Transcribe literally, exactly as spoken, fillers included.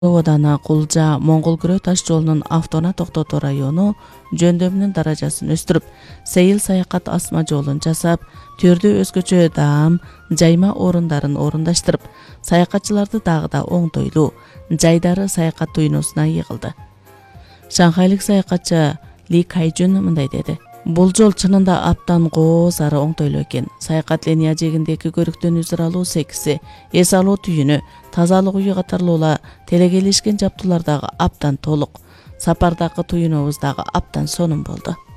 Одана Кулжа Моңгол Күрө таш жолунун автоуна токтотуу району жөндөмүнүн даражасын өстүрүп, сейил саякат асма жолун жасап, түрдүү өзгөчө даам, жайма орундарын орундаштырып, саякатчыларды дагы да оңтойлуу жайдары саякат туйнусуна йыгылды. Шанхайлык саякатчы Ли Кайжун мындай деди: Бул жол чынында аптан коо сары оңтойлуу экен. Саякат линия жегиндеги көрүктөн үзүр алуу секиси, эс алуу түйүнү, тазалык үйү катарлуулар телегелешкен жаптуулар дагы аптан толук. Сапардагы туюнубуз дагы аптан сонун болду.